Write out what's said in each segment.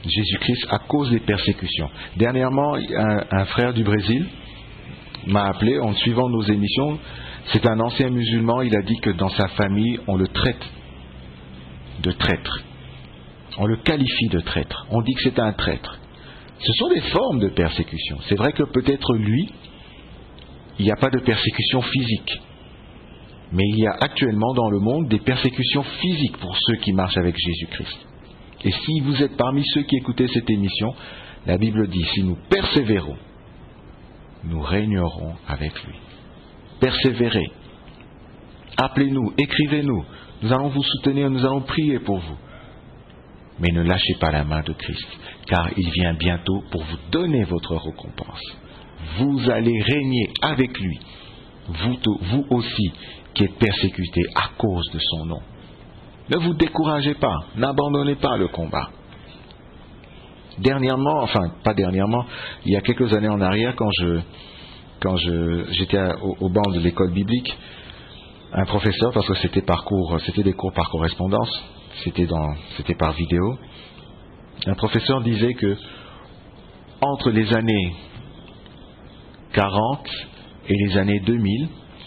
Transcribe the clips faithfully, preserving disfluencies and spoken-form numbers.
Jésus-Christ à cause des persécutions. Dernièrement, un, un frère du Brésil m'a appelé en suivant nos émissions. C'est un ancien musulman, il a dit que dans sa famille, on le traite de traître. On le qualifie de traître. On dit que c'est un traître. Ce sont des formes de persécution. C'est vrai que peut-être lui, il n'y a pas de persécution physique. Mais il y a actuellement dans le monde des persécutions physiques pour ceux qui marchent avec Jésus-Christ. Et si vous êtes parmi ceux qui écoutez cette émission, la Bible dit, si nous persévérons, nous régnerons avec lui. Persévérez. Appelez-nous, écrivez-nous. Nous allons vous soutenir, nous allons prier pour vous. Mais ne lâchez pas la main de Christ, car il vient bientôt pour vous donner votre récompense. Vous allez régner avec lui, vous, vous aussi qui êtes persécutés à cause de son nom. Ne vous découragez pas, n'abandonnez pas le combat. Dernièrement, enfin pas dernièrement, il y a quelques années en arrière, quand je quand je j'étais au, au banc de l'école biblique, un professeur, parce que c'était parcours, c'était des cours par correspondance, c'était dans, c'était par vidéo, un professeur disait que entre les années quarante et les années deux mille,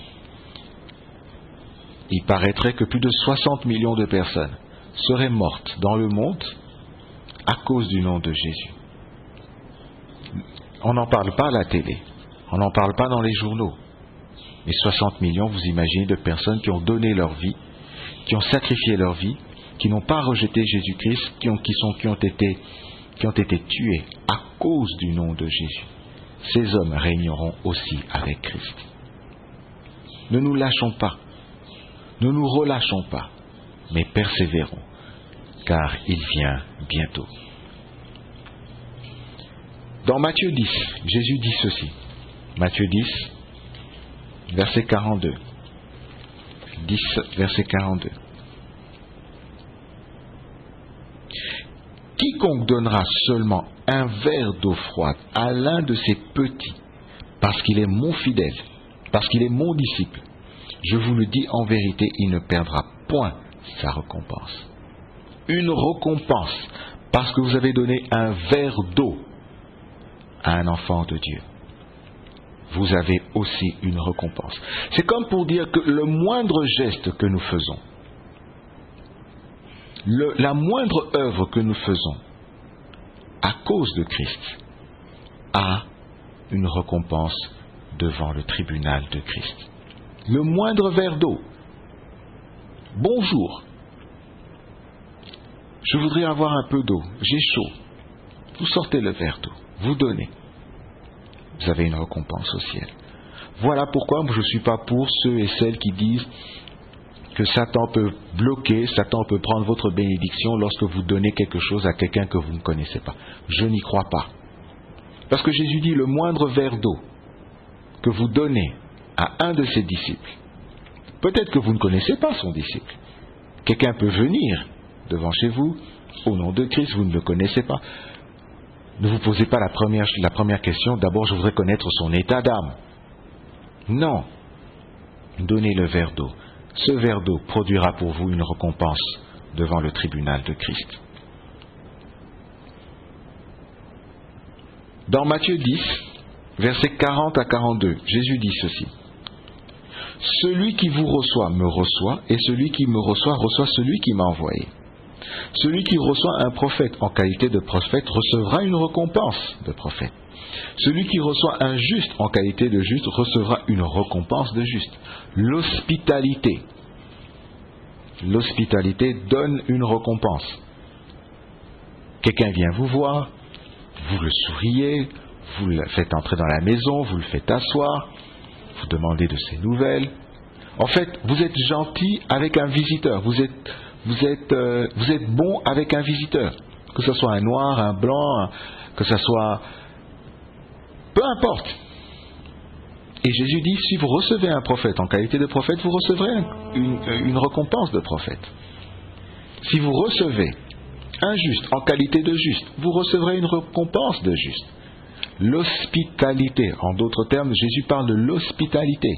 il paraîtrait que plus de soixante millions de personnes seraient mortes dans le monde à cause du nom de Jésus. On n'en parle pas à la télé, on n'en parle pas dans les journaux. Mais soixante millions, vous imaginez, de personnes qui ont donné leur vie, qui ont sacrifié leur vie, qui n'ont pas rejeté Jésus-Christ, qui ont, qui sont, qui ont été, qui ont été tués à cause du nom de Jésus. Ces hommes régneront aussi avec Christ. Ne nous lâchons pas, ne nous relâchons pas, mais persévérons, car il vient bientôt. Dans Matthieu dix, Jésus dit ceci. Matthieu dix, verset quarante-deux. dix, verset quarante-deux. Quiconque donnera seulement un verre d'eau froide à l'un de ses petits, parce qu'il est mon fidèle, parce qu'il est mon disciple, je vous le dis en vérité, il ne perdra point sa récompense. Une récompense, parce que vous avez donné un verre d'eau à un enfant de Dieu. Vous avez aussi une récompense. C'est comme pour dire que le moindre geste que nous faisons, le, la moindre œuvre que nous faisons, à cause de Christ, a une récompense devant le tribunal de Christ. Le moindre verre d'eau. Bonjour. Je voudrais avoir un peu d'eau. J'ai chaud. Vous sortez le verre d'eau. Vous donnez. Vous avez une récompense au ciel. Voilà pourquoi je ne suis pas pour ceux et celles qui disent que Satan peut bloquer, Satan peut prendre votre bénédiction lorsque vous donnez quelque chose à quelqu'un que vous ne connaissez pas. Je n'y crois pas. Parce que Jésus dit, le moindre verre d'eau que vous donnez à un de ses disciples, peut-être que vous ne connaissez pas son disciple. Quelqu'un peut venir devant chez vous, au nom de Christ, vous ne le connaissez pas. Ne vous posez pas la première, la première question, d'abord je voudrais connaître son état d'âme. Non. Donnez le verre d'eau. Ce verre d'eau produira pour vous une récompense devant le tribunal de Christ. Dans Matthieu dix, versets quarante à quarante-deux, Jésus dit ceci. Celui qui vous reçoit me reçoit, et celui qui me reçoit reçoit celui qui m'a envoyé. Celui qui reçoit un prophète en qualité de prophète recevra une récompense de prophète. Celui qui reçoit un juste en qualité de juste recevra une récompense de juste. L'hospitalité. L'hospitalité donne une récompense. Quelqu'un vient vous voir, vous le souriez, vous le faites entrer dans la maison, vous le faites asseoir, vous demandez de ses nouvelles. En fait, vous êtes gentil avec un visiteur, vous êtes, vous êtes, euh, vous êtes bon avec un visiteur. Que ce soit un noir, un blanc, un, que ce soit... Peu importe. Et Jésus dit, si vous recevez un prophète en qualité de prophète, vous recevrez une, une récompense de prophète. Si vous recevez un juste en qualité de juste, vous recevrez une récompense de juste. L'hospitalité, en d'autres termes, Jésus parle de l'hospitalité.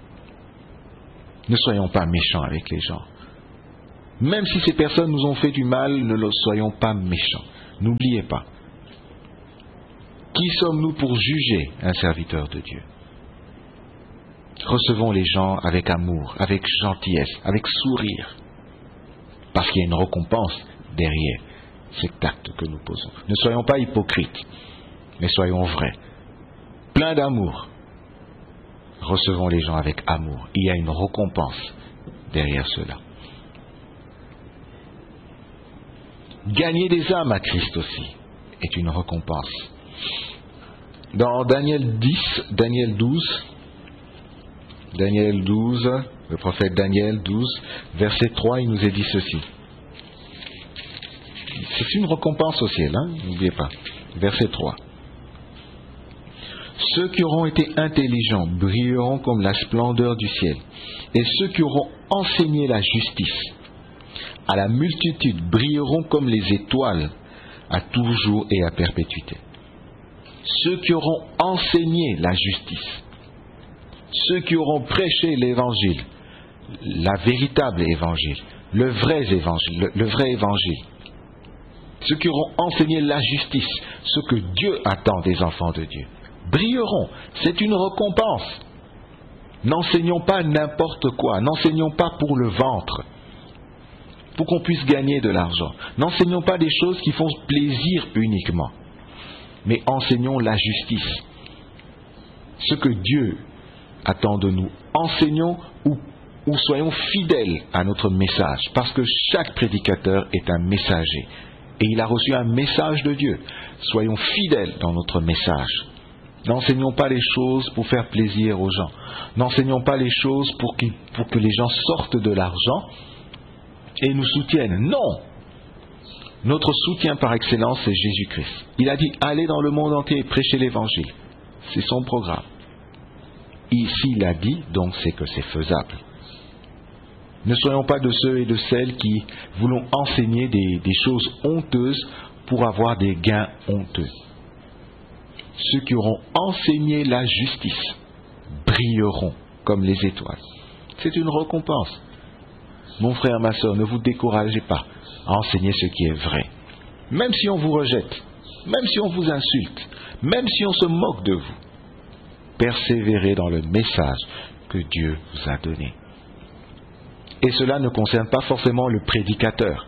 Ne soyons pas méchants avec les gens. Même si ces personnes nous ont fait du mal, ne le soyons pas méchants. N'oubliez pas. Qui sommes-nous pour juger un serviteur de Dieu? Recevons les gens avec amour, avec gentillesse, avec sourire, parce qu'il y a une récompense derrière cet acte que nous posons. Ne soyons pas hypocrites, mais soyons vrais, pleins d'amour. Recevons les gens avec amour. Il y a une récompense derrière cela. Gagner des âmes à Christ aussi est une récompense. Dans Daniel dix, Daniel douze, Daniel douze, le prophète Daniel douze, verset trois, il nous est dit ceci. C'est une récompense au ciel, hein, n'oubliez pas. Verset trois. Ceux qui auront été intelligents brilleront comme la splendeur du ciel, et ceux qui auront enseigné la justice à la multitude brilleront comme les étoiles à toujours et à perpétuité. Ceux qui auront enseigné la justice, ceux qui auront prêché l'évangile, la véritable évangile, le vrai évangile, le, le vrai évangile, ceux qui auront enseigné la justice, ce que Dieu attend des enfants de Dieu, brilleront. C'est une récompense. N'enseignons pas n'importe quoi, n'enseignons pas pour le ventre, pour qu'on puisse gagner de l'argent. N'enseignons pas des choses qui font plaisir uniquement, mais enseignons la justice. Ce que Dieu attend de nous. Enseignons ou, ou soyons fidèles à notre message, parce que chaque prédicateur est un messager, et il a reçu un message de Dieu. Soyons fidèles dans notre message. N'enseignons pas les choses pour faire plaisir aux gens. N'enseignons pas les choses pour, qu'ils, pour que les gens sortent de l'argent et nous soutiennent. Non! Notre soutien par excellence, c'est Jésus-Christ. Il a dit, allez dans le monde entier et prêchez l'évangile. C'est son programme. Ici, il a dit, donc c'est que c'est faisable. Ne soyons pas de ceux et de celles qui voulons enseigner des, des choses honteuses pour avoir des gains honteux. Ceux qui auront enseigné la justice brilleront comme les étoiles. C'est une récompense. Mon frère, ma soeur, ne vous découragez pas à enseigner ce qui est vrai. Même si on vous rejette, même si on vous insulte, même si on se moque de vous, persévérez dans le message que Dieu vous a donné. Et cela ne concerne pas forcément le prédicateur.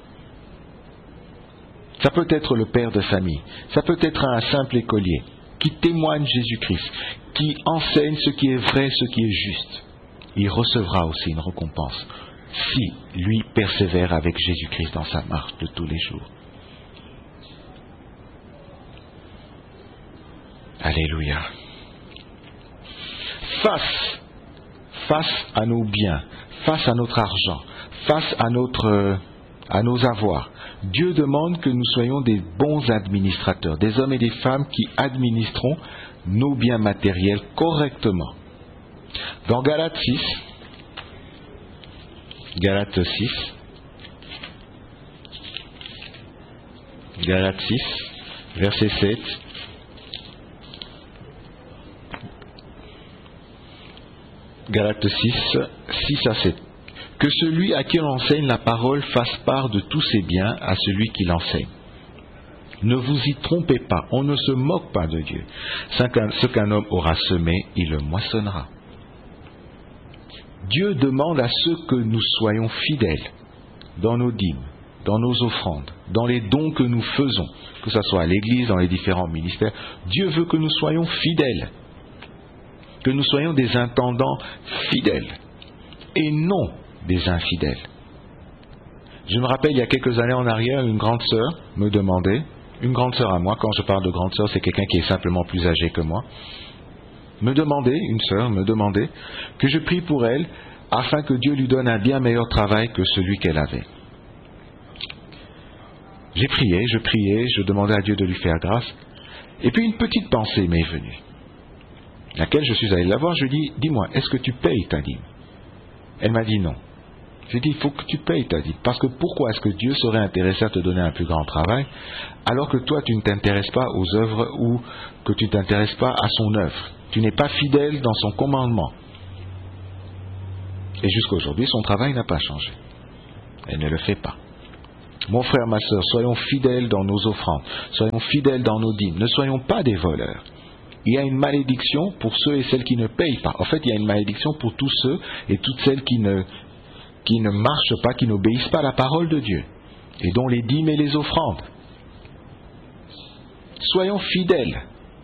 Ça peut être le père de famille, ça peut être un simple écolier qui témoigne Jésus-Christ, qui enseigne ce qui est vrai, ce qui est juste. Il recevra aussi une récompense si lui persévère avec Jésus-Christ dans sa marche de tous les jours. Alléluia. Face, face à nos biens, face à notre argent, face à, notre, à nos avoirs, Dieu demande que nous soyons des bons administrateurs, des hommes et des femmes qui administreront nos biens matériels correctement. Dans Galates six, Galates six, Galates six, verset sept, Galates six, six à sept. Que celui à qui on enseigne la parole fasse part de tous ses biens à celui qui l'enseigne. Ne vous y trompez pas, on ne se moque pas de Dieu. Ce qu'un homme aura semé, il le moissonnera. Dieu demande à ceux que nous soyons fidèles dans nos dîmes, dans nos offrandes, dans les dons que nous faisons, que ce soit à l'Église, dans les différents ministères. Dieu veut que nous soyons fidèles, que nous soyons des intendants fidèles et non des infidèles. Je me rappelle, il y a quelques années en arrière, une grande sœur me demandait, une grande sœur à moi, quand je parle de grande sœur, c'est quelqu'un qui est simplement plus âgé que moi, me demandait, une sœur me demandait, que je prie pour elle, afin que Dieu lui donne un bien meilleur travail que celui qu'elle avait. J'ai prié, je priais, je demandais à Dieu de lui faire grâce, et puis une petite pensée m'est venue, laquelle je suis allé la voir, je lui ai dit, dis-moi, est-ce que tu payes ta dîme? Elle m'a dit non. J'ai dit, il faut que tu payes ta dîme. Parce que pourquoi est-ce que Dieu serait intéressé à te donner un plus grand travail, alors que toi, tu ne t'intéresses pas aux œuvres ou que tu ne t'intéresses pas à son œuvre. Tu n'es pas fidèle dans son commandement. Et jusqu'à aujourd'hui, son travail n'a pas changé. Elle ne le fait pas. Mon frère, ma sœur, soyons fidèles dans nos offrandes, soyons fidèles dans nos dîmes, ne soyons pas des voleurs. Il y a une malédiction pour ceux et celles qui ne payent pas. En fait, il y a une malédiction pour tous ceux et toutes celles qui ne, qui ne marchent pas, qui n'obéissent pas à la parole de Dieu, et dont les dîmes et les offrandes. Soyons fidèles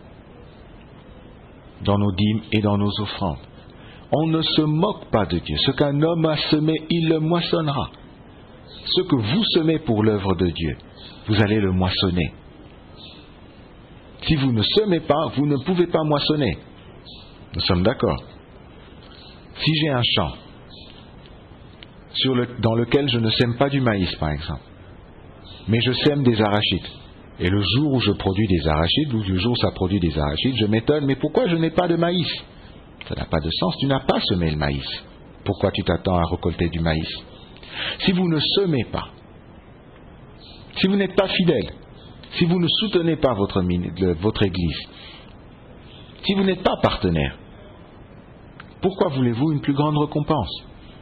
dans nos dîmes et dans nos offrandes. On ne se moque pas de Dieu. Ce qu'un homme a semé, il le moissonnera. Ce que vous semez pour l'œuvre de Dieu, vous allez le moissonner. Si vous ne semez pas, vous ne pouvez pas moissonner. Nous sommes d'accord. Si j'ai un champ sur le, dans lequel je ne sème pas du maïs, par exemple, mais je sème des arachides, et le jour où je produis des arachides, ou le jour où ça produit des arachides, je m'étonne, mais pourquoi je n'ai pas de maïs? Ça n'a pas de sens, tu n'as pas semé le maïs. Pourquoi tu t'attends à récolter du maïs? Si vous ne semez pas, si vous n'êtes pas fidèle, si vous ne soutenez pas votre, votre Église, si vous n'êtes pas partenaire, pourquoi voulez-vous une plus grande récompense?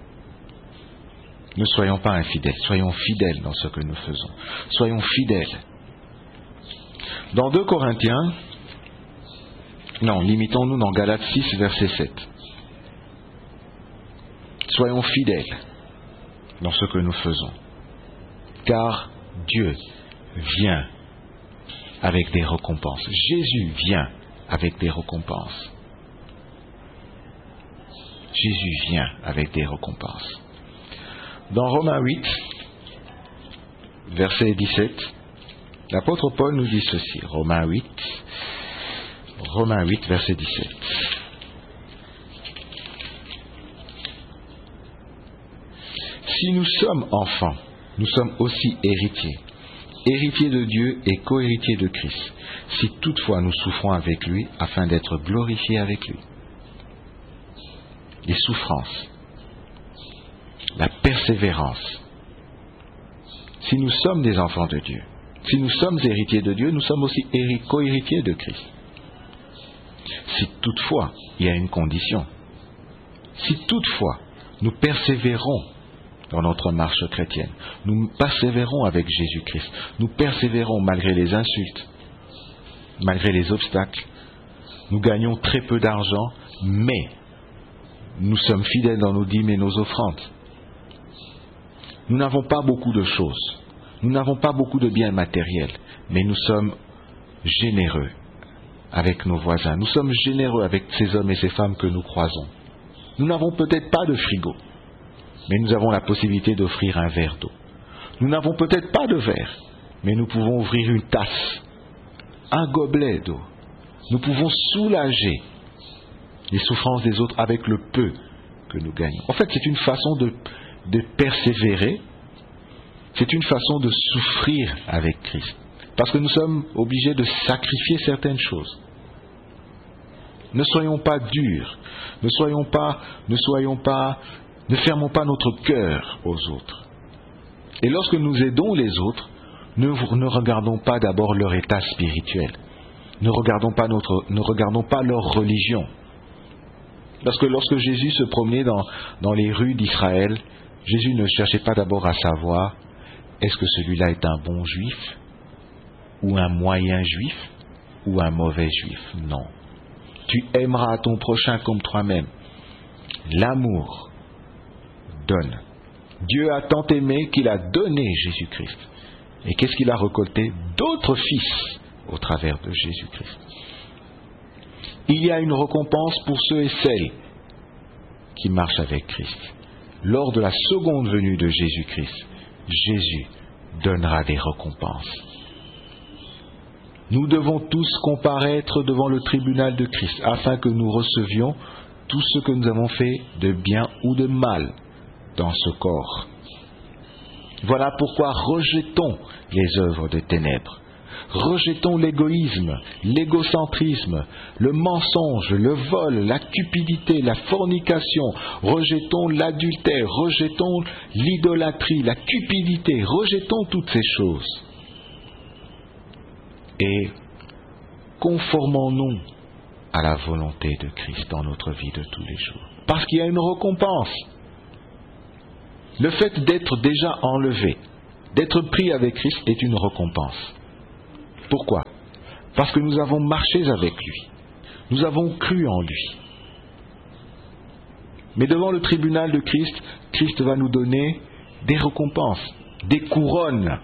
Ne soyons pas infidèles, soyons fidèles dans ce que nous faisons. Soyons fidèles. Dans deux Corinthiens, non, limitons-nous dans Galates six, verset sept. Soyons fidèles dans ce que nous faisons, car Dieu vient avec des récompenses. Jésus vient avec des récompenses. Jésus vient avec des récompenses. Dans Romains huit, verset dix-sept, l'apôtre Paul nous dit ceci. Romains huit, Romains huit, verset dix-sept. Si nous sommes enfants, nous sommes aussi héritiers, héritiers de Dieu et co-héritiers de Christ, si toutefois nous souffrons avec lui, afin d'être glorifiés avec lui. Les souffrances, la persévérance. Si nous sommes des enfants de Dieu, si nous sommes héritiers de Dieu, nous sommes aussi co-héritiers de Christ. Si toutefois, il y a une condition, si toutefois nous persévérons dans notre marche chrétienne, nous persévérons avec Jésus-Christ, nous persévérons malgré les insultes, malgré les obstacles, nous gagnons très peu d'argent, mais nous sommes fidèles dans nos dîmes et nos offrandes. Nous n'avons pas beaucoup de choses, nous n'avons pas beaucoup de biens matériels, mais nous sommes généreux avec nos voisins, nous sommes généreux avec ces hommes et ces femmes que nous croisons. Nous n'avons peut-être pas de frigo, mais nous avons la possibilité d'offrir un verre d'eau. Nous n'avons peut-être pas de verre, mais nous pouvons ouvrir une tasse, un gobelet d'eau. Nous pouvons soulager les souffrances des autres avec le peu que nous gagnons. En fait, c'est une façon de, de persévérer, c'est une façon de souffrir avec Christ. Parce que nous sommes obligés de sacrifier certaines choses. Ne soyons pas durs, ne soyons pas, ne soyons pas, ne fermons pas notre cœur aux autres. Et lorsque nous aidons les autres, ne, ne regardons pas d'abord leur état spirituel. Ne regardons pas notre, ne regardons pas leur religion. Parce que lorsque Jésus se promenait dans, dans les rues d'Israël, Jésus ne cherchait pas d'abord à savoir est-ce que celui-là est un bon juif, ou un moyen juif, ou un mauvais juif. Non. Tu aimeras ton prochain comme toi-même. L'amour donne. Dieu a tant aimé qu'il a donné Jésus-Christ. Et qu'est-ce qu'il a récolté? D'autres fils au travers de Jésus-Christ. Il y a une récompense pour ceux et celles qui marchent avec Christ. Lors de la seconde venue de Jésus-Christ, Jésus donnera des récompenses. Nous devons tous comparaître devant le tribunal de Christ afin que nous recevions tout ce que nous avons fait de bien ou de mal dans ce corps. Voilà pourquoi rejetons les œuvres des ténèbres. Rejetons l'égoïsme, l'égocentrisme, le mensonge, le vol, la cupidité, la fornication. Rejetons l'adultère, rejetons l'idolâtrie, la cupidité. Rejetons toutes ces choses. Et conformons-nous à la volonté de Christ dans notre vie de tous les jours. Parce qu'il y a une récompense. Le fait d'être déjà enlevé, d'être pris avec Christ est une récompense. Pourquoi? Parce que nous avons marché avec lui. Nous avons cru en lui. Mais devant le tribunal de Christ, Christ va nous donner des récompenses, des couronnes.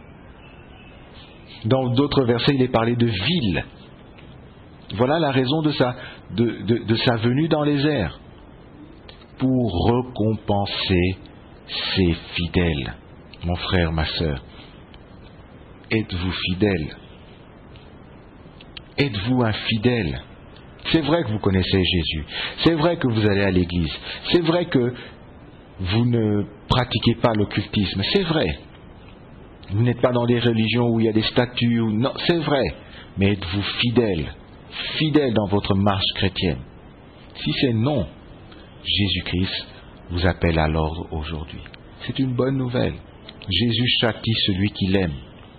Dans d'autres versets, il est parlé de ville. Voilà la raison de sa, de, de, de sa venue dans les airs. Pour récompenser ses fidèles. Mon frère, ma sœur, êtes-vous fidèle? Êtes-vous infidèle? C'est vrai que vous connaissez Jésus. C'est vrai que vous allez à l'église. C'est vrai que vous ne pratiquez pas l'occultisme. C'est vrai. Vous n'êtes pas dans des religions où il y a des statues. Ou... Non, c'est vrai. Mais êtes-vous fidèle? Fidèle dans votre marche chrétienne? Si c'est non, Jésus-Christ vous appelle à l'ordre aujourd'hui. C'est une bonne nouvelle. Jésus châtie celui qu'il aime.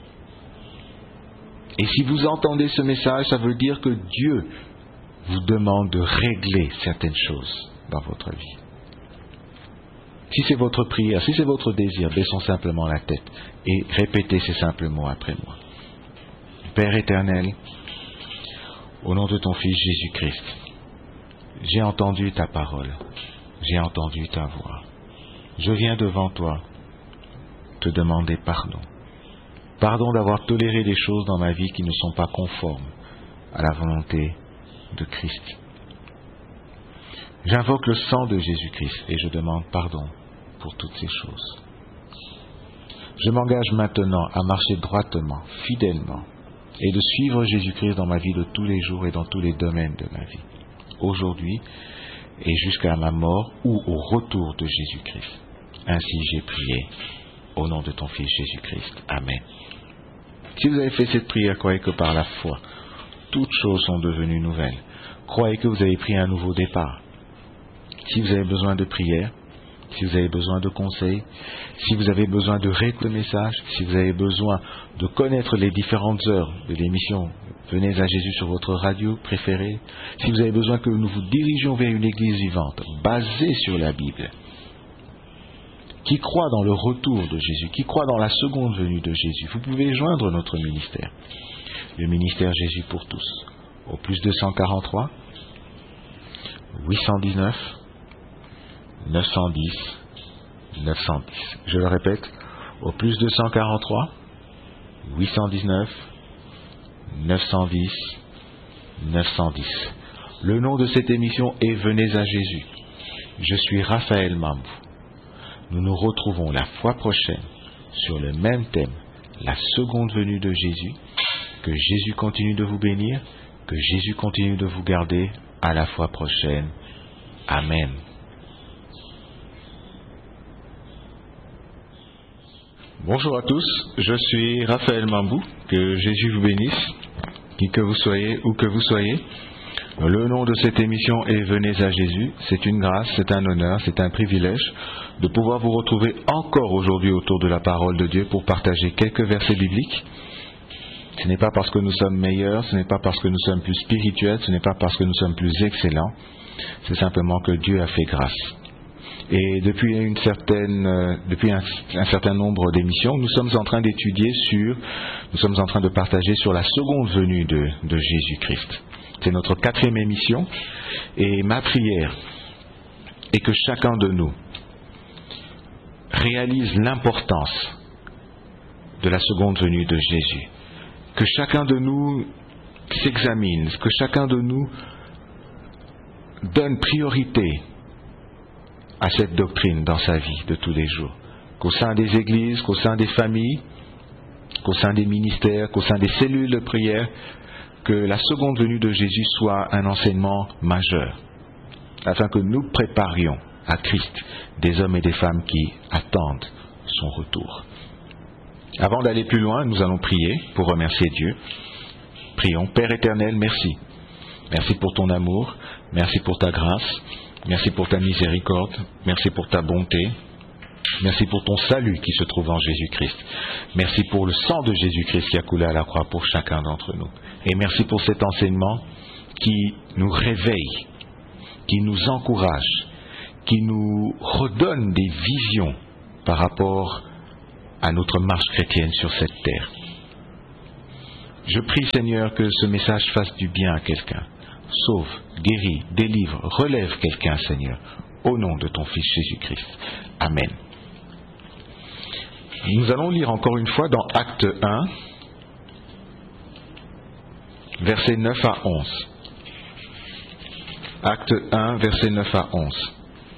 Et si vous entendez ce message, ça veut dire que Dieu vous demande de régler certaines choses dans votre vie. Si c'est votre prière, si c'est votre désir, baissons simplement la tête et répétez ces simples mots après moi. Père éternel, au nom de ton Fils Jésus-Christ, j'ai entendu ta parole, j'ai entendu ta voix. Je viens devant toi te demander pardon. Pardon d'avoir toléré des choses dans ma vie qui ne sont pas conformes à la volonté de Christ. J'invoque le sang de Jésus-Christ et je demande pardon pour toutes ces choses. Je m'engage maintenant à marcher droitement, fidèlement, et de suivre Jésus-Christ dans ma vie de tous les jours et dans tous les domaines de ma vie, aujourd'hui et jusqu'à ma mort ou au retour de Jésus-Christ. Ainsi j'ai prié, au nom de ton Fils Jésus-Christ. Amen. Si vous avez fait cette prière, croyez que par la foi, toutes choses sont devenues nouvelles. Croyez que vous avez pris un nouveau départ. Si vous avez besoin de prière, si vous avez besoin de conseils, si vous avez besoin de réécouter le message, si vous avez besoin de connaître les différentes heures de l'émission, venez à Jésus sur votre radio préférée. Si vous avez besoin que nous vous dirigions vers une église vivante, basée sur la Bible, qui croit dans le retour de Jésus, qui croit dans la seconde venue de Jésus, vous pouvez joindre notre ministère, le ministère Jésus pour tous, au plus deux cent quarante-trois, huit cent dix-neuf, neuf cent dix, neuf cent dix. Je le répète, au plus deux cent quarante-trois, huit cent dix-neuf, neuf cent dix, neuf cent dix. Le nom de cette émission est Venez à Jésus. Je suis Raphaël Mambou. Nous nous retrouvons la fois prochaine sur le même thème, la seconde venue de Jésus. Que Jésus continue de vous bénir, que Jésus continue de vous garder. À la fois prochaine. Amen. Bonjour à tous, je suis Raphaël Mambou. Que Jésus vous bénisse, qui que vous soyez, où que vous soyez. Le nom de cette émission est Venez à Jésus. C'est une grâce, c'est un honneur, c'est un privilège de pouvoir vous retrouver encore aujourd'hui autour de la parole de Dieu pour partager quelques versets bibliques. Ce n'est pas parce que nous sommes meilleurs, ce n'est pas parce que nous sommes plus spirituels, ce n'est pas parce que nous sommes plus excellents, c'est simplement que Dieu a fait grâce. Et depuis, une certaine, euh, depuis un, un certain nombre d'émissions, nous sommes en train d'étudier sur, nous sommes en train de partager sur la seconde venue de, de Jésus-Christ. C'est notre quatrième émission, et ma prière est que chacun de nous réalise l'importance de la seconde venue de Jésus. Que chacun de nous s'examine, que chacun de nous donne priorité à cette doctrine dans sa vie de tous les jours. Qu'au sein des églises, qu'au sein des familles, qu'au sein des ministères, qu'au sein des cellules de prière, que la seconde venue de Jésus soit un enseignement majeur, afin que nous préparions à Christ des hommes et des femmes qui attendent son retour. Avant d'aller plus loin, nous allons prier pour remercier Dieu. Prions. Père éternel, merci. Merci pour ton amour, merci pour ta grâce, merci pour ta miséricorde, merci pour ta bonté, merci pour ton salut qui se trouve en Jésus-Christ. Merci pour le sang de Jésus-Christ qui a coulé à la croix pour chacun d'entre nous. Et merci pour cet enseignement qui nous réveille, qui nous encourage, qui nous redonne des visions par rapport à notre marche chrétienne sur cette terre. Je prie, Seigneur, que ce message fasse du bien à quelqu'un. Sauve, guéris, délivre, relève quelqu'un, Seigneur, au nom de ton Fils Jésus-Christ. Amen. Nous allons lire encore une fois dans Acte un, versets neuf à onze. Acte un, versets neuf à onze.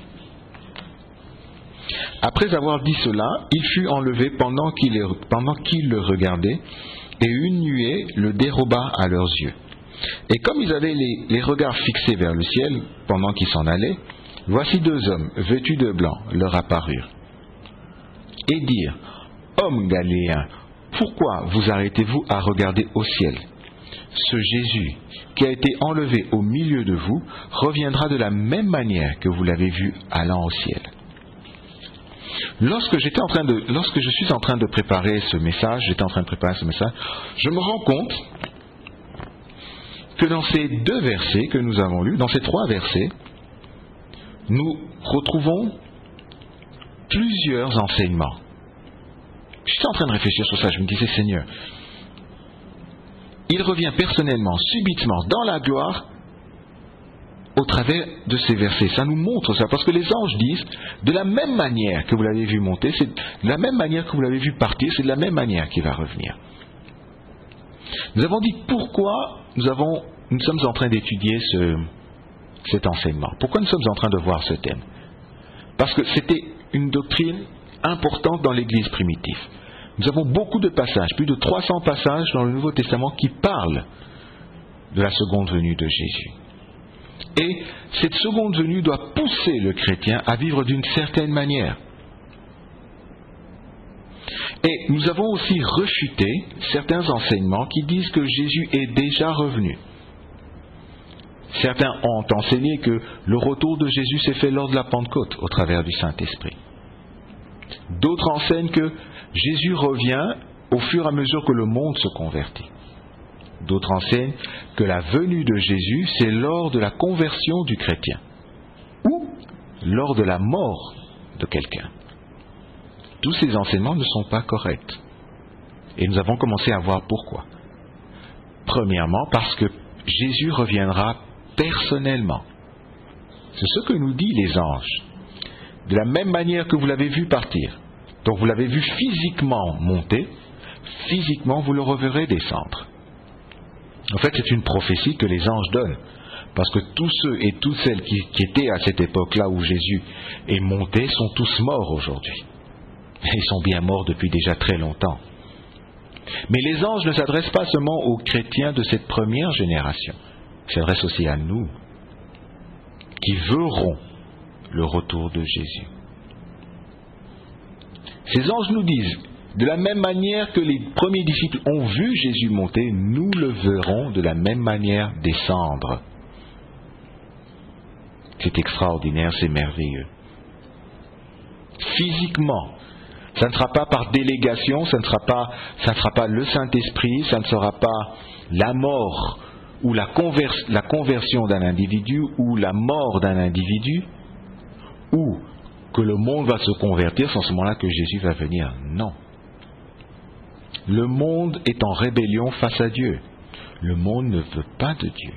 Après avoir dit cela, il fut enlevé pendant qu'il, pendant qu'il le regardait, et une nuée le déroba à leurs yeux. Et comme ils avaient les, les regards fixés vers le ciel pendant qu'ils s'en allaient, voici deux hommes vêtus de blanc leur apparurent et dirent: Hommes galiléens, pourquoi vous arrêtez-vous à regarder au ciel? Ce Jésus qui a été enlevé au milieu de vous reviendra de la même manière que vous l'avez vu allant au ciel. Lorsque j'étais en train de, lorsque je suis en train de préparer ce message, j'étais en train de préparer ce message, je me rends compte que dans ces deux versets que nous avons lus, dans ces trois versets, nous retrouvons plusieurs enseignements. J'étais en train de réfléchir sur ça, je me disais, Seigneur, il revient personnellement, subitement, dans la gloire, au travers de ces versets. Ça nous montre ça, parce que les anges disent, de la même manière que vous l'avez vu monter, c'est de la même manière que vous l'avez vu partir, c'est de la même manière qu'il va revenir. Nous avons dit pourquoi nous, avons, nous sommes en train d'étudier ce, cet enseignement. Pourquoi nous sommes en train de voir ce thème? Parce que c'était une doctrine importante dans l'Église primitive. Nous avons beaucoup de passages, plus de trois cents passages dans le Nouveau Testament qui parlent de la seconde venue de Jésus. Et cette seconde venue doit pousser le chrétien à vivre d'une certaine manière. Et nous avons aussi refuté certains enseignements qui disent que Jésus est déjà revenu. Certains ont enseigné que le retour de Jésus s'est fait lors de la Pentecôte au travers du Saint-Esprit. D'autres enseignent que Jésus revient au fur et à mesure que le monde se convertit. D'autres enseignent que la venue de Jésus, c'est lors de la conversion du chrétien ou lors de la mort de quelqu'un. Tous ces enseignements ne sont pas corrects. Et nous avons commencé à voir pourquoi. Premièrement, parce que Jésus reviendra personnellement. C'est ce que nous disent les anges. De la même manière que vous l'avez vu partir, donc vous l'avez vu physiquement monter, physiquement vous le reverrez descendre. En fait, c'est une prophétie que les anges donnent, parce que tous ceux et toutes celles qui, qui étaient à cette époque-là où Jésus est monté sont tous morts aujourd'hui. Ils sont bien morts depuis déjà très longtemps. Mais les anges ne s'adressent pas seulement aux chrétiens de cette première génération, ils s'adressent aussi à nous, qui verrons le retour de Jésus. Ces anges nous disent, de la même manière que les premiers disciples ont vu Jésus monter, nous le verrons de la même manière descendre. C'est extraordinaire, c'est merveilleux. Physiquement, ça ne sera pas par délégation, ça ne sera pas, ça ne sera pas le Saint-Esprit, ça ne sera pas la mort ou la, convers, la conversion d'un individu ou la mort d'un individu, ou que le monde va se convertir, c'est en ce moment-là que Jésus va venir. Non. Le monde est en rébellion face à Dieu. Le monde ne veut pas de Dieu.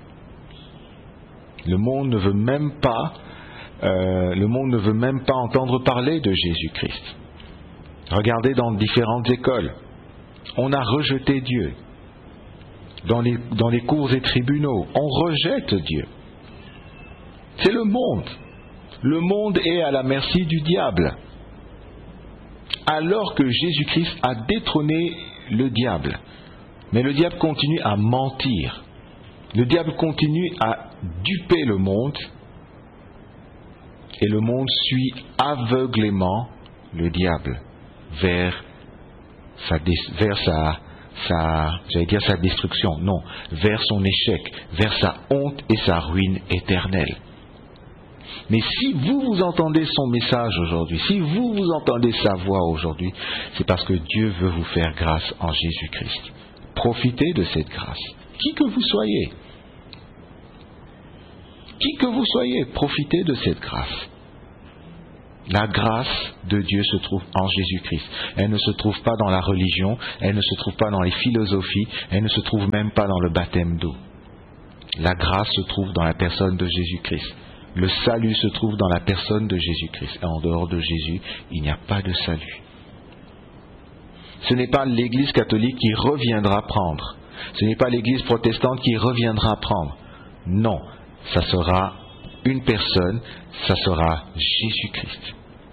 Le monde ne veut même pas, euh, le monde ne veut même pas entendre parler de Jésus-Christ. Regardez dans différentes écoles, on a rejeté Dieu. Dans les, dans les cours et tribunaux, on rejette Dieu. C'est le monde. Le monde est à la merci du diable. Alors que Jésus-Christ a détrôné le diable. Mais le diable continue à mentir. Le diable continue à duper le monde. Et le monde suit aveuglément le diable vers sa, vers sa, sa, j'allais dire sa destruction. Non, vers son échec, vers sa honte et sa ruine éternelle. Mais si vous, vous entendez son message aujourd'hui, si vous, vous entendez sa voix aujourd'hui, c'est parce que Dieu veut vous faire grâce en Jésus-Christ. Profitez de cette grâce. Qui que vous soyez, qui que vous soyez, profitez de cette grâce. La grâce de Dieu se trouve en Jésus-Christ. Elle ne se trouve pas dans la religion, elle ne se trouve pas dans les philosophies, elle ne se trouve même pas dans le baptême d'eau. La grâce se trouve dans la personne de Jésus-Christ. Le salut se trouve dans la personne de Jésus-Christ. Et en dehors de Jésus, il n'y a pas de salut. Ce n'est pas l'Église catholique qui reviendra prendre. Ce n'est pas l'Église protestante qui reviendra prendre. Non, ça sera une personne, ça sera Jésus-Christ.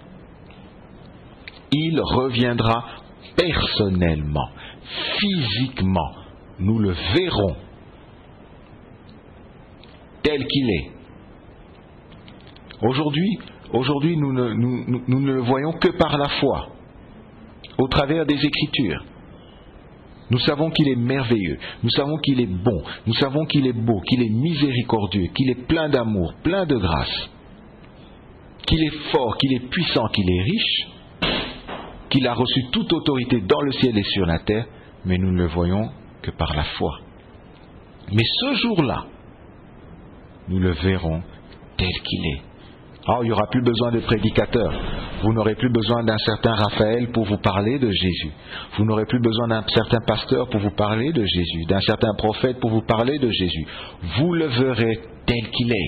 Il reviendra personnellement, physiquement. Nous le verrons tel qu'il est. Aujourd'hui, aujourd'hui nous, ne, nous, nous ne le voyons que par la foi, au travers des Écritures. Nous savons qu'il est merveilleux, nous savons qu'il est bon, nous savons qu'il est beau, qu'il est miséricordieux, qu'il est plein d'amour, plein de grâce, qu'il est fort, qu'il est puissant, qu'il est riche, qu'il a reçu toute autorité dans le ciel et sur la terre, mais nous ne le voyons que par la foi. Mais ce jour-là, nous le verrons tel qu'il est. Alors, il n'y aura plus besoin de prédicateurs. Vous n'aurez plus besoin d'un certain Raphaël pour vous parler de Jésus. Vous n'aurez plus besoin d'un certain pasteur pour vous parler de Jésus, d'un certain prophète pour vous parler de Jésus. Vous le verrez tel qu'il est.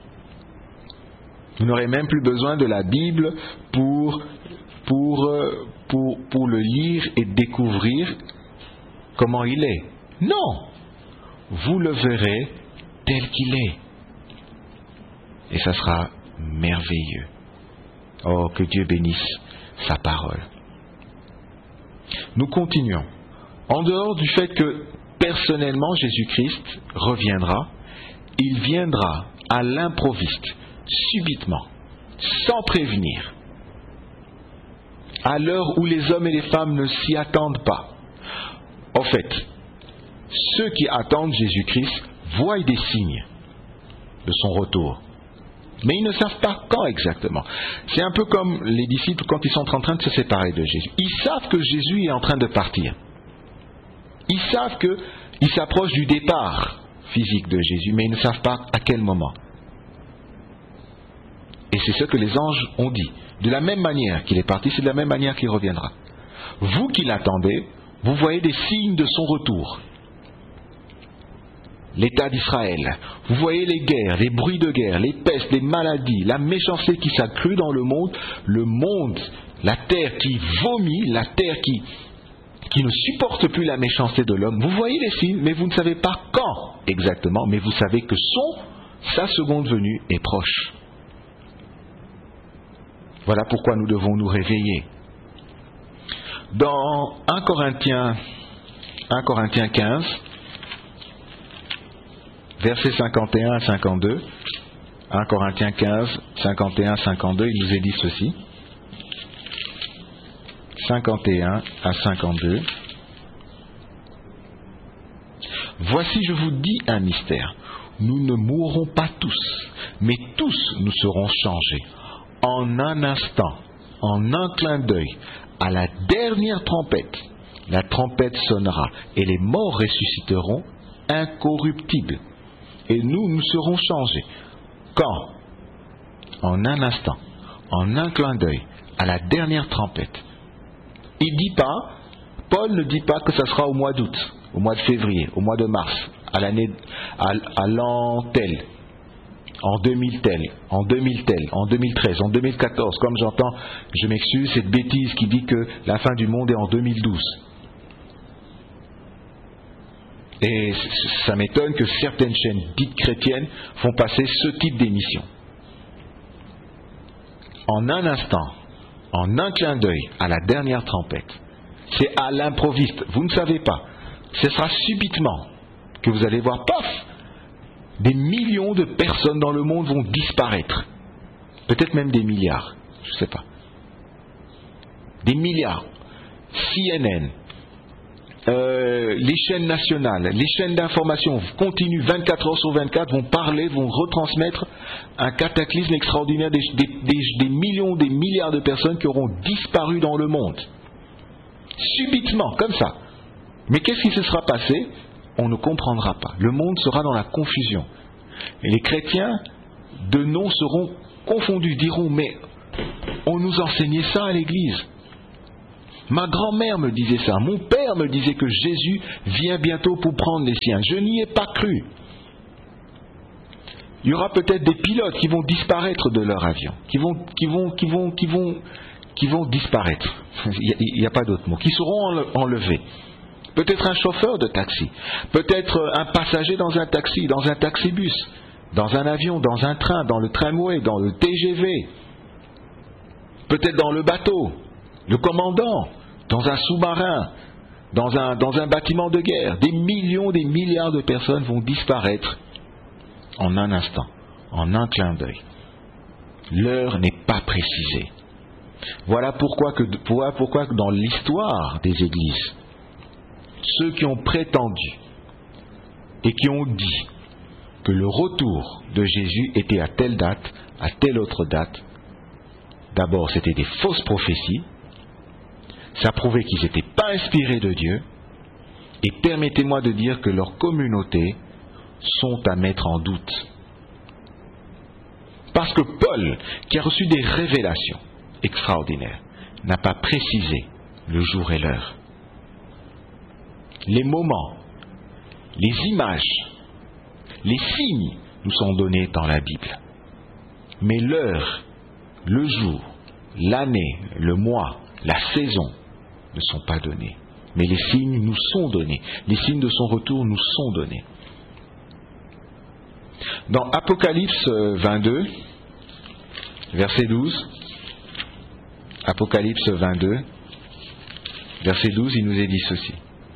Vous n'aurez même plus besoin de la Bible pour, pour, pour, pour le lire et découvrir comment il est. Non! Vous le verrez tel qu'il est. Et ça sera merveilleux. Oh, que Dieu bénisse sa parole. Nous continuons. En dehors du fait que personnellement Jésus-Christ reviendra, il viendra à l'improviste, subitement, sans prévenir, à l'heure où les hommes et les femmes ne s'y attendent pas. En fait, ceux qui attendent Jésus-Christ voient des signes de son retour. Mais ils ne savent pas quand exactement. C'est un peu comme les disciples quand ils sont en train de se séparer de Jésus. Ils savent que Jésus est en train de partir. Ils savent qu'ils s'approchent du départ physique de Jésus, mais ils ne savent pas à quel moment. Et c'est ce que les anges ont dit. De la même manière qu'il est parti, c'est de la même manière qu'il reviendra. Vous qui l'attendez, vous voyez des signes de son retour. L'État d'Israël, vous voyez les guerres, les bruits de guerre, les pestes, les maladies, la méchanceté qui s'accrue dans le monde, le monde, la terre qui vomit, la terre qui, qui ne supporte plus la méchanceté de l'homme. Vous voyez les signes, mais vous ne savez pas quand exactement, mais vous savez que son, sa seconde venue est proche. Voilà pourquoi nous devons nous réveiller. Dans un Corinthiens, un Corinthiens quinze, versets cinquante et un à cinquante-deux, un Corinthiens quinze, cinquante et un à cinquante-deux, il nous est dit ceci. cinquante et un à cinquante-deux. Voici, je vous dis un mystère. Nous ne mourrons pas tous, mais tous nous serons changés. En un instant, en un clin d'œil, à la dernière trompette, la trompette sonnera et les morts ressusciteront incorruptibles. Et nous, nous serons changés. Quand? En un instant, en un clin d'œil, à la dernière trompette. Il dit pas, Paul ne dit pas que ça sera au mois d'août, au mois de février, au mois de mars, à l'année, à, à l'an tel, en deux mille tel, en deux mille tel, en deux mille treize, en deux mille quatorze, comme j'entends, je m'excuse, cette bêtise qui dit que la fin du monde est en deux mille douze. Et ça m'étonne que certaines chaînes dites chrétiennes font passer ce type d'émission. En un instant, en un clin d'œil, à la dernière trompette, c'est à l'improviste, vous ne savez pas, ce sera subitement que vous allez voir, paf, des millions de personnes dans le monde vont disparaître. Peut-être même des milliards, je ne sais pas. Des milliards. C N N, Euh, les chaînes nationales, les chaînes d'information continuent vingt-quatre heures sur vingt-quatre, vont parler, vont retransmettre un cataclysme extraordinaire des, des, des, des millions, des milliards de personnes qui auront disparu dans le monde. Subitement, comme ça. Mais qu'est-ce qui se sera passé? On ne comprendra pas. Le monde sera dans la confusion. Et les chrétiens de nom seront confondus, diront, mais On nous enseignait ça à l'église. Ma grand-mère me disait ça. Mon père me disait que Jésus vient bientôt pour prendre les siens. Je n'y ai pas cru. Il y aura peut-être des pilotes qui vont disparaître de leur avion, qui vont, qui vont, qui vont, qui vont, qui vont disparaître. Il n'y a, a pas d'autre mot. Qui seront enlevés. Peut-être un chauffeur de taxi. Peut-être un passager dans un taxi, dans un taxibus, dans un avion, dans un train, dans le tramway, dans le T G V. Peut-être dans le bateau, le commandant, dans un sous-marin, dans un, dans un bâtiment de guerre. Des millions, des milliards de personnes vont disparaître en un instant, en un clin d'œil. L'heure n'est pas précisée. Voilà pourquoi, que, voilà pourquoi que dans l'histoire des églises, ceux qui ont prétendu et qui ont dit que le retour de Jésus était à telle date, à telle autre date, d'abord c'était des fausses prophéties, ça prouvait qu'ils n'étaient pas inspirés de Dieu, et permettez-moi de dire que leurs communautés sont à mettre en doute. Parce que Paul, qui a reçu des révélations extraordinaires, n'a pas précisé le jour et l'heure. Les moments, les images, les signes nous sont donnés dans la Bible. Mais l'heure, le jour, l'année, le mois, la saison ne sont pas donnés. Mais les signes nous sont donnés. Les signes de son retour nous sont donnés. Dans Apocalypse vingt-deux, verset douze, Apocalypse vingt-deux, verset douze, il nous est dit ceci.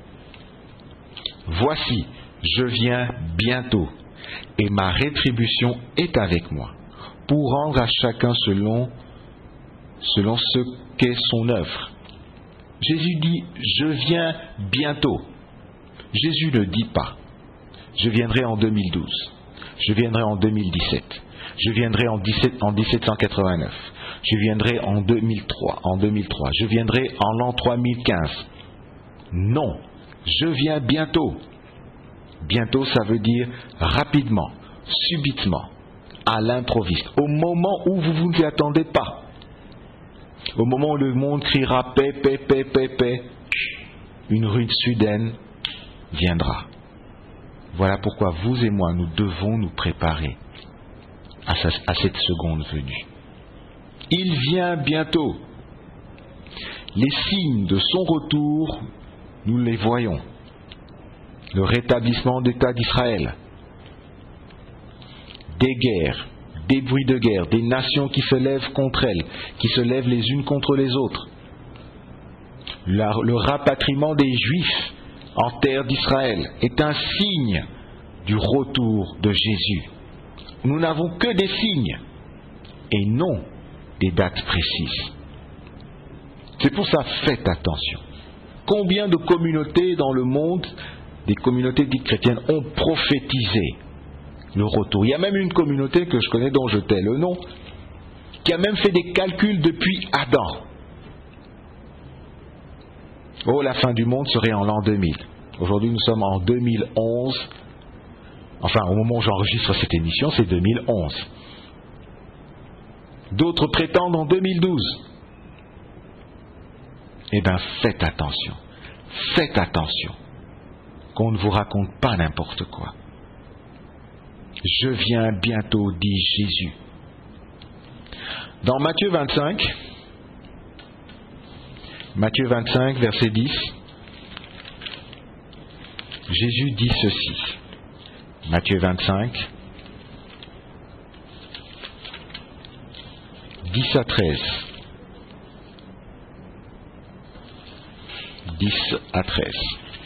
Voici, je viens bientôt, et ma rétribution est avec moi, pour rendre à chacun selon, selon ce qu'est son œuvre. Jésus dit, je viens bientôt. Jésus ne dit pas, je viendrai en deux mille douze, je viendrai en deux mille dix-sept, je viendrai en, dix-sept, en dix-sept cent quatre-vingt-neuf, je viendrai en deux mille trois, en deux mille trois, je viendrai en l'an trois mille quinze. Non, je viens bientôt. Bientôt, ça veut dire rapidement, subitement, à l'improviste, au moment où vous ne vous y attendez pas. Au moment où le monde criera paix, paix, paix, paix, paix, une ruine soudaine viendra. Voilà pourquoi vous et moi, nous devons nous préparer à, sa, à cette seconde venue. Il vient bientôt. Les signes de son retour, nous les voyons. Le rétablissement d'État d'Israël, des guerres, des bruits de guerre, des nations qui se lèvent contre elles, qui se lèvent les unes contre les autres. La, le rapatriement des Juifs en terre d'Israël est un signe du retour de Jésus. Nous n'avons que des signes et non des dates précises. C'est pour ça, faites attention. Combien de communautés dans le monde, des communautés dites chrétiennes, ont prophétisé le retour? Il y a même une communauté que je connais, dont je tais le nom, qui a même fait des calculs depuis Adam. Oh, la fin du monde serait en l'an deux mille. Aujourd'hui, nous sommes en deux mille onze. Enfin, au moment où j'enregistre cette émission, c'est deux mille onze. D'autres prétendent en deux mille douze. Eh bien, faites attention. Faites attention. Qu'on ne vous raconte pas n'importe quoi. Je viens bientôt, dit Jésus. Dans Matthieu vingt-cinq, Matthieu vingt-cinq, verset dix, Jésus dit ceci. Matthieu vingt-cinq, dix à treize. dix à treize.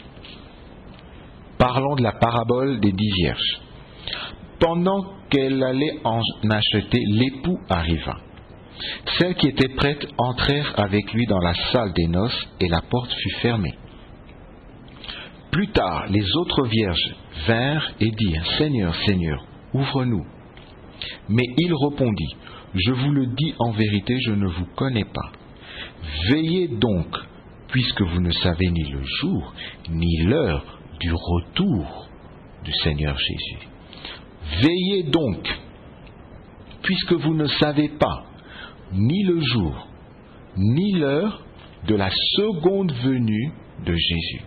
Parlons de la parabole des dix vierges. Pendant qu'elle allait en acheter, l'époux arriva. Celles qui étaient prêtes entrèrent avec lui dans la salle des noces et la porte fut fermée. Plus tard, les autres vierges vinrent et dirent, « Seigneur, Seigneur, ouvre-nous. » Mais il répondit, « Je vous le dis en vérité, je ne vous connais pas. Veillez donc, puisque vous ne savez ni le jour, ni l'heure du retour du Seigneur Jésus. Veillez donc, puisque vous ne savez pas ni le jour, ni l'heure de la seconde venue de Jésus.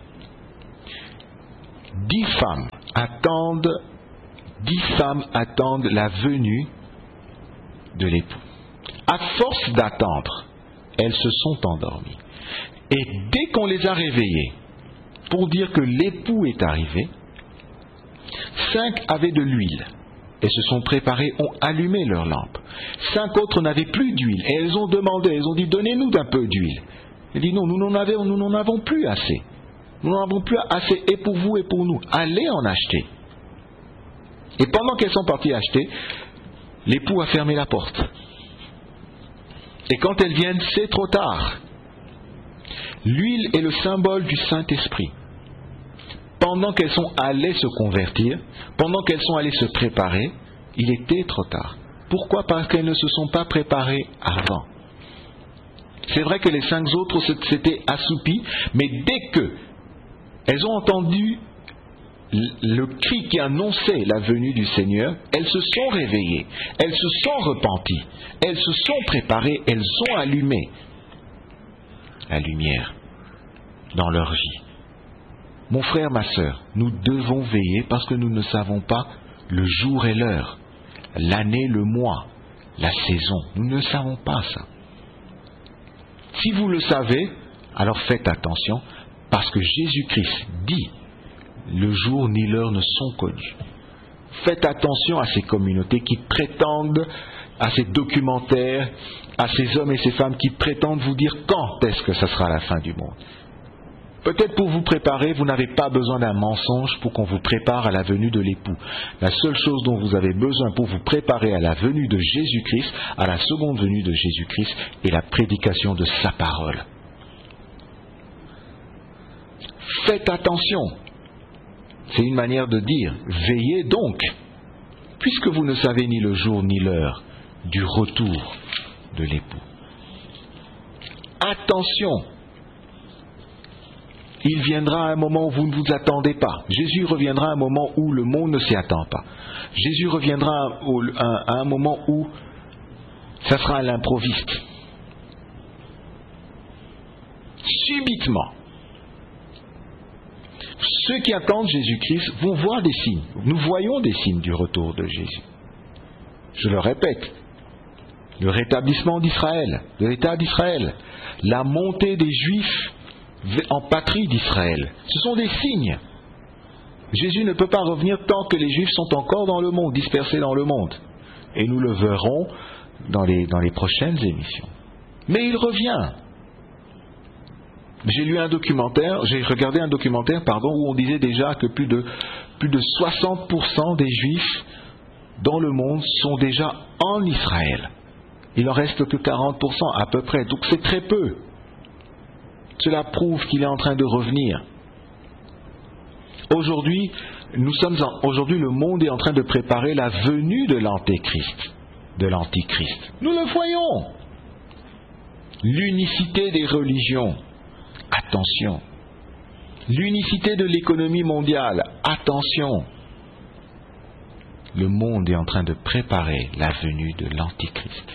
Dix femmes attendent, dix femmes attendent la venue de l'époux. À force d'attendre, elles se sont endormies. Et dès qu'on les a réveillées pour dire que l'époux est arrivé, cinq avaient de l'huile et se sont préparées, ont allumé leurs lampes. Cinq autres n'avaient plus d'huile et elles ont demandé, elles ont dit, donnez-nous d'un peu d'huile. Elles dit, non, nous n'en avons, nous n'en avons plus assez. Nous n'en avons plus assez et pour vous et pour nous. Allez en acheter. Et pendant qu'elles sont parties acheter, l'époux a fermé la porte. Et quand elles viennent, c'est trop tard. L'huile est le symbole du Saint-Esprit. Pendant qu'elles sont allées se convertir, pendant qu'elles sont allées se préparer, il était trop tard. Pourquoi ? Parce qu'elles ne se sont pas préparées avant. C'est vrai que les cinq autres s'étaient assoupies, mais dès que elles ont entendu le cri qui annonçait la venue du Seigneur, elles se sont réveillées, elles se sont repenties, elles se sont préparées, elles ont allumé la lumière dans leur vie. Mon frère, ma sœur, nous devons veiller parce que nous ne savons pas le jour et l'heure, l'année, le mois, la saison. Nous ne savons pas ça. Si vous le savez, alors faites attention parce que Jésus-Christ dit le jour ni l'heure ne sont connus. Faites attention à ces communautés qui prétendent, à ces documentaires, à ces hommes et ces femmes qui prétendent vous dire quand est-ce que ce sera la fin du monde. Peut-être pour vous préparer, vous n'avez pas besoin d'un mensonge pour qu'on vous prépare à la venue de l'époux. La seule chose dont vous avez besoin pour vous préparer à la venue de Jésus-Christ, à la seconde venue de Jésus-Christ, est la prédication de sa parole. Faites attention. C'est une manière de dire, veillez donc, puisque vous ne savez ni le jour ni l'heure du retour de l'époux. Attention. Il viendra à un moment où vous ne vous attendez pas. Jésus reviendra à un moment où le monde ne s'y attend pas. Jésus reviendra à un moment où ça sera à l'improviste. Subitement. Ceux qui attendent Jésus-Christ vont voir des signes. Nous voyons des signes du retour de Jésus. Je le répète. Le rétablissement d'Israël, de l'État d'Israël, la montée des Juifs en patrie d'Israël. Ce sont des signes. Jésus ne peut pas revenir tant que les Juifs sont encore dans le monde, dispersés dans le monde. Et nous le verrons dans les, dans les prochaines émissions. Mais il revient. J'ai lu un documentaire, j'ai regardé un documentaire, pardon, où on disait déjà que plus de, plus de soixante pour cent des Juifs dans le monde sont déjà en Israël. Il en reste que quarante pour cent à peu près, donc c'est très peu. Cela prouve qu'il est en train de revenir. Aujourd'hui, nous sommes en, aujourd'hui le monde est en train de préparer la venue de l'Antéchrist, de l'Antichrist. Nous le voyons. L'unicité des religions. Attention. L'unicité de l'économie mondiale. Attention. Le monde est en train de préparer la venue de l'Antichrist.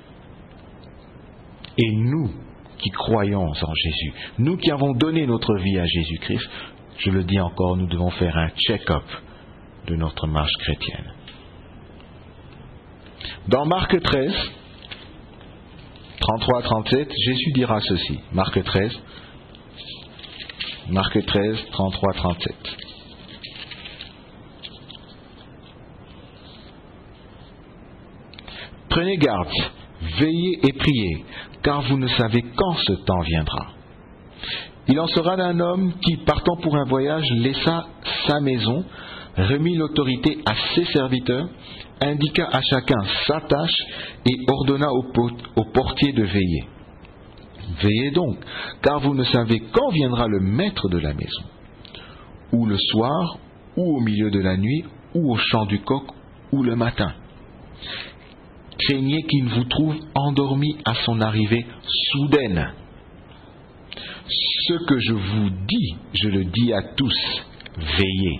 Et nous, qui croyons en Jésus, nous qui avons donné notre vie à Jésus-Christ, je le dis encore, nous devons faire un check-up de notre marche chrétienne. Dans Marc treize, trente-trois à trente-sept, Jésus dira ceci. Marc treize, Marc treize, trente-trois à trente-sept. Prenez garde, veillez et priez, car vous ne savez quand ce temps viendra. Il en sera d'un homme qui, partant pour un voyage, laissa sa maison, remit l'autorité à ses serviteurs, indiqua à chacun sa tâche et ordonna au, au portier de veiller. Veillez donc, car vous ne savez quand viendra le maître de la maison, ou le soir, ou au milieu de la nuit, ou au chant du coq, ou le matin. Craignez qu'il ne vous trouve endormi à son arrivée soudaine. Ce que je vous dis, je le dis à tous, veillez.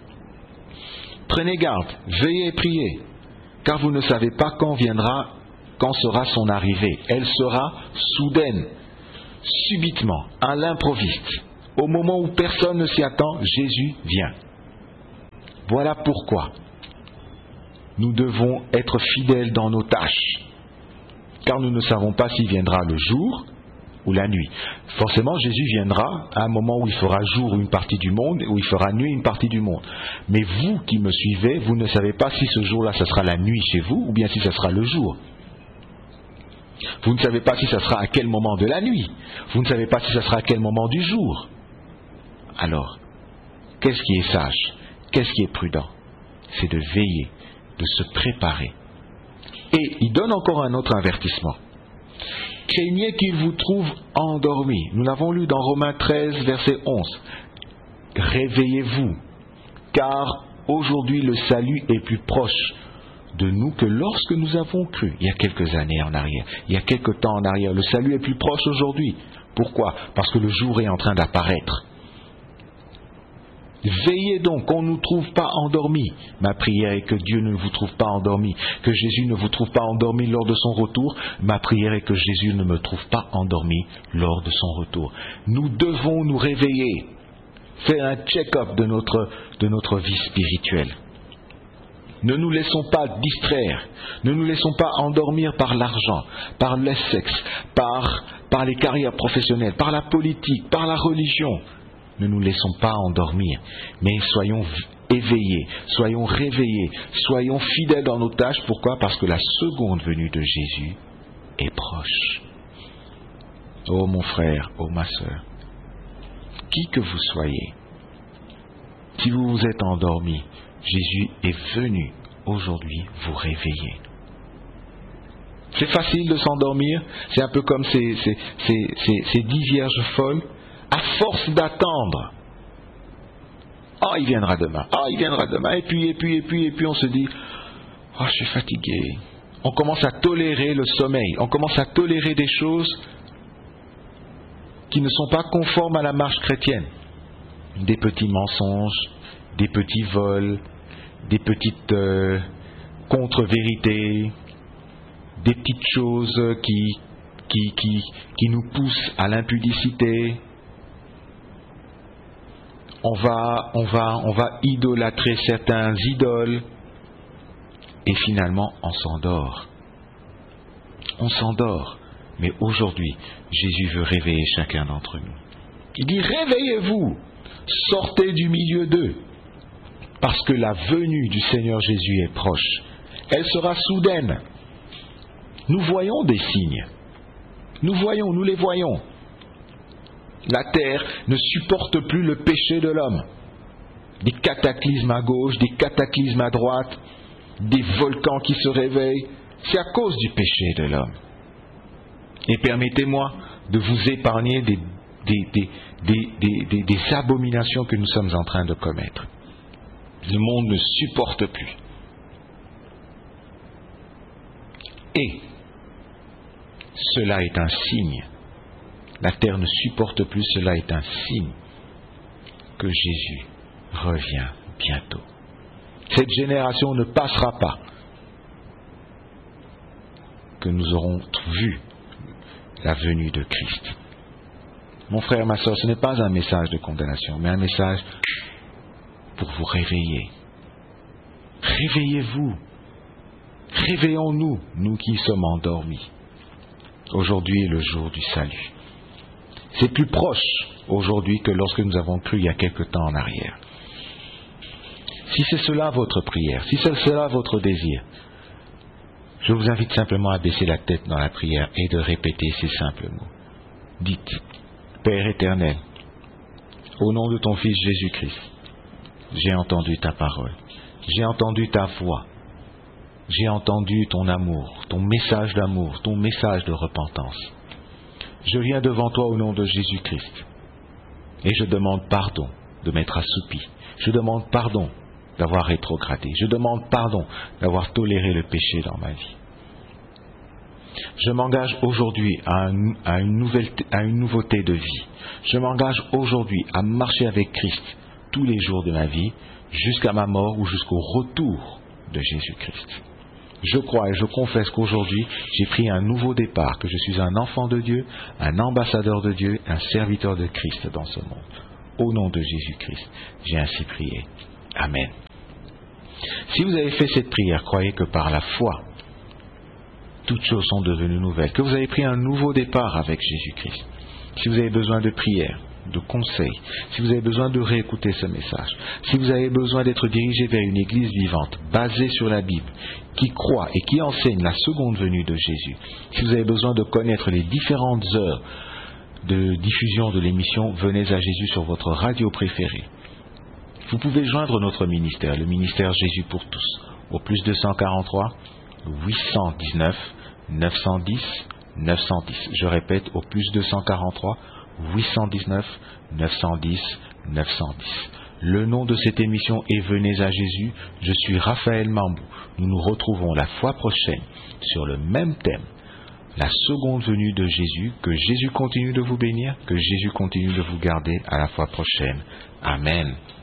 Prenez garde, veillez et priez, car vous ne savez pas quand viendra quand sera son arrivée. Elle sera soudaine, subitement, à l'improviste. Au moment où personne ne s'y attend, Jésus vient. Voilà pourquoi nous devons être fidèles dans nos tâches, car nous ne savons pas s'il viendra le jour ou la nuit. Forcément, Jésus viendra à un moment où il fera jour une partie du monde, où il fera nuit une partie du monde. Mais vous qui me suivez, vous ne savez pas si ce jour-là, ce sera la nuit chez vous, ou bien si ce sera le jour. Vous ne savez pas si ce sera à quel moment de la nuit. Vous ne savez pas si ce sera à quel moment du jour. Alors, qu'est-ce qui est sage? Qu'est-ce qui est prudent? C'est de veiller, de se préparer. Et il donne encore un autre avertissement. Craignez qu'il vous trouve endormis. Nous l'avons lu dans Romains treize, verset onze. Réveillez-vous, car aujourd'hui le salut est plus proche de nous que lorsque nous avons cru, il y a quelques années en arrière, il y a quelques temps en arrière. Le salut est plus proche aujourd'hui. Pourquoi? Parce que le jour est en train d'apparaître. Veillez donc qu'on ne nous trouve pas endormis. Ma prière est que Dieu ne vous trouve pas endormis, que Jésus ne vous trouve pas endormis lors de son retour. Ma prière est que Jésus ne me trouve pas endormi lors de son retour. Nous devons nous réveiller, faire un check-up de notre, de notre vie spirituelle. Ne nous laissons pas distraire, ne nous laissons pas endormir par l'argent, par le sexe, par, par les carrières professionnelles, par la politique, par la religion. Ne nous laissons pas endormir, mais soyons éveillés, soyons réveillés, soyons fidèles dans nos tâches. Pourquoi? Parce que la seconde venue de Jésus est proche. Oh mon frère, oh ma sœur, qui que vous soyez, si vous vous êtes endormi, Jésus est venu aujourd'hui vous réveiller. C'est facile de s'endormir, c'est un peu comme ces, ces, ces, ces, ces dix vierges folles. À force d'attendre, ah oh, il viendra demain, ah oh, il viendra demain, et puis, et puis, et puis, et puis on se dit, ah oh, je suis fatigué. On commence à tolérer le sommeil, on commence à tolérer des choses qui ne sont pas conformes à la marche chrétienne. Des petits mensonges, des petits vols, des petites euh, contre-vérités, des petites choses qui, qui, qui, qui nous poussent à l'impudicité. On va, on va, on va idolâtrer certains idoles et finalement on s'endort. On s'endort. Mais aujourd'hui, Jésus veut réveiller chacun d'entre nous. Il dit, réveillez-vous, sortez du milieu d'eux, parce que la venue du Seigneur Jésus est proche. Elle sera soudaine. Nous voyons des signes. Nous voyons, nous les voyons. La terre ne supporte plus le péché de l'homme. Des cataclysmes à gauche, des cataclysmes à droite, des volcans qui se réveillent. C'est à cause du péché de l'homme. Et permettez-moi de vous épargner des, des, des, des, des, des, des abominations que nous sommes en train de commettre. Le monde ne supporte plus. Et cela est un signe. La terre ne supporte plus, cela est un signe que Jésus revient bientôt. Cette génération ne passera pas que nous aurons vu la venue de Christ. Mon frère, ma soeur, ce n'est pas un message de condamnation, mais un message pour vous réveiller. Réveillez-vous. Réveillons-nous, nous qui sommes endormis. Aujourd'hui est le jour du salut. C'est plus proche aujourd'hui que lorsque nous avons cru il y a quelque temps en arrière. Si c'est cela votre prière, si c'est cela votre désir, je vous invite simplement à baisser la tête dans la prière et de répéter ces simples mots. Dites, Père éternel, au nom de ton Fils Jésus-Christ, j'ai entendu ta parole, j'ai entendu ta voix, j'ai entendu ton amour, ton message d'amour, ton message de repentance. Je viens devant toi au nom de Jésus-Christ et je demande pardon de m'être assoupi. Je demande pardon d'avoir rétrogradé. Je demande pardon d'avoir toléré le péché dans ma vie. Je m'engage aujourd'hui à, un, à, une nouvelle, à une nouveauté de vie. Je m'engage aujourd'hui à marcher avec Christ tous les jours de ma vie jusqu'à ma mort ou jusqu'au retour de Jésus-Christ. Je crois et je confesse qu'aujourd'hui, j'ai pris un nouveau départ, que je suis un enfant de Dieu, un ambassadeur de Dieu, un serviteur de Christ dans ce monde. Au nom de Jésus-Christ, j'ai ainsi prié. Amen. Si vous avez fait cette prière, croyez que par la foi, toutes choses sont devenues nouvelles, que vous avez pris un nouveau départ avec Jésus-Christ. Si vous avez besoin de prière, de conseils, si vous avez besoin de réécouter ce message, si vous avez besoin d'être dirigé vers une église vivante, basée sur la Bible, qui croit et qui enseigne la seconde venue de Jésus, si vous avez besoin de connaître les différentes heures de diffusion de l'émission Venez à Jésus sur votre radio préférée, vous pouvez joindre notre ministère, le ministère Jésus pour tous, au plus deux cent quarante-trois, huit cent dix-neuf, neuf cent dix, neuf cent dix. Je répète, au plus deux cent quarante-trois, huit cent dix-neuf, neuf cent dix, neuf cent dix. Le nom de cette émission est Venez à Jésus. Je suis Raphaël Mambou. Nous nous retrouvons la fois prochaine sur le même thème, la seconde venue de Jésus. Que Jésus continue de vous bénir, que Jésus continue de vous garder. À la fois prochaine. Amen.